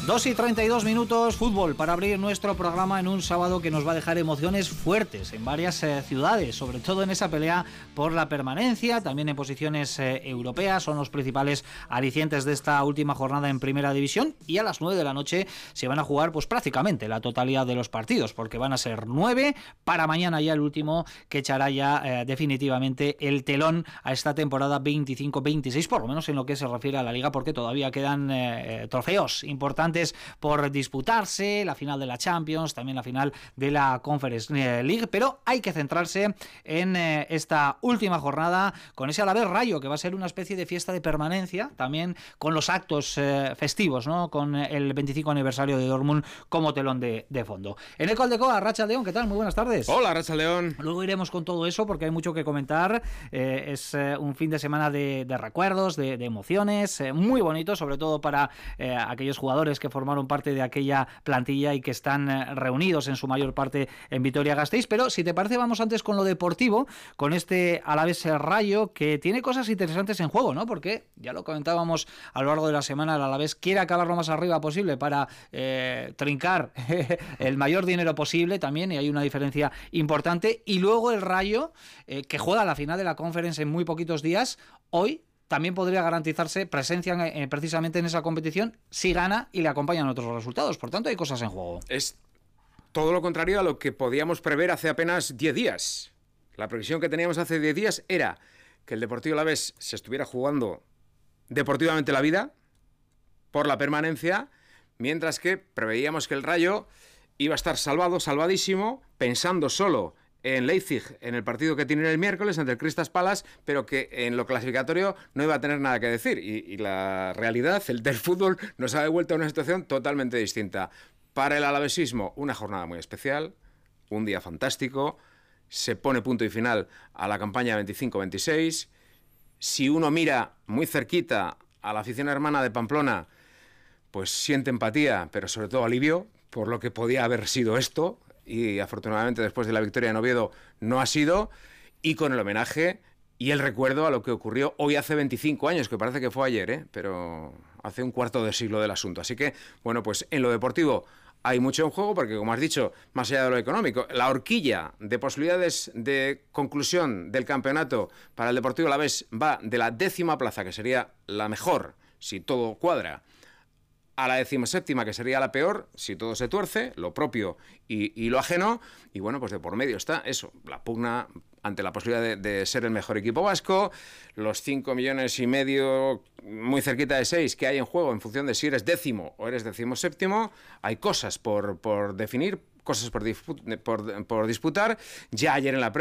2:32, fútbol para abrir nuestro programa en un sábado que nos va a dejar emociones fuertes en varias ciudades, sobre todo en esa pelea por la permanencia, también en posiciones europeas, son los principales alicientes de esta última jornada en Primera División, y a las 9 de la noche se van a jugar pues prácticamente la totalidad de los partidos, porque van a ser 9, para mañana ya el último que echará ya definitivamente el telón a esta temporada 25-26, por lo menos en lo que se refiere a la Liga, porque todavía quedan trofeos importantes por disputarse, la final de la Champions, también la final de la Conference League, pero hay que centrarse en esta última jornada con ese Alavés Rayo, que va a ser una especie de fiesta de permanencia, también con los actos festivos, ¿no? Con el 25 aniversario de Dortmund como telón de fondo. En el Coldecoa, Arratsaldeon, ¿qué tal? Muy buenas tardes. Hola, Arratsaldeon. Luego iremos con todo eso porque hay mucho que comentar. Es un fin de semana de recuerdos, de emociones, muy bonito, sobre todo para aquellos jugadores que formaron parte de aquella plantilla y que están reunidos en su mayor parte en Vitoria-Gasteiz. Pero si te parece, vamos antes con lo deportivo, con este Alavés Rayo, que tiene cosas interesantes en juego, ¿no? Porque ya lo comentábamos a lo largo de la semana, el Alavés quiere acabar lo más arriba posible para trincar el mayor dinero posible también, y hay una diferencia importante. Y luego el Rayo, que juega la final de la Conference en muy poquitos días, hoy también podría garantizarse presencia precisamente en esa competición si gana y le acompañan otros resultados. Por tanto, hay cosas en juego. Es todo lo contrario a lo que podíamos prever hace apenas 10 días. La previsión que teníamos hace 10 días era que el Deportivo Alavés se estuviera jugando deportivamente la vida por la permanencia, mientras que preveíamos que el Rayo iba a estar salvadísimo, pensando solo en Leipzig, en el partido que tiene el miércoles ante el Crystal Palace, pero que en lo clasificatorio no iba a tener nada que decir. Y la realidad, el del fútbol, nos ha devuelto a una situación totalmente distinta. Para el alavesismo, una jornada muy especial, un día fantástico, se pone punto y final a la campaña 25-26. Si uno mira muy cerquita a la afición hermana de Pamplona, pues siente empatía, pero sobre todo alivio, por lo que podía haber sido esto, y afortunadamente después de la victoria en Oviedo no ha sido, y con el homenaje y el recuerdo a lo que ocurrió hoy hace 25 años, que parece que fue ayer, pero hace un cuarto de siglo del asunto. Así que, bueno, pues en lo deportivo hay mucho en juego, porque como has dicho, más allá de lo económico, la horquilla de posibilidades de conclusión del campeonato para el Deportivo Alavés va de la 10ª plaza, que sería la mejor si todo cuadra, a la 17ª, que sería la peor si todo se tuerce, lo propio y lo ajeno. Y bueno, pues de por medio está eso, la pugna ante la posibilidad de ser el mejor equipo vasco, los 5,5 millones muy cerquita de 6 que hay en juego en función de si eres 10º o eres 17º. Hay cosas por definir, cosas por disputar. Ya ayer en la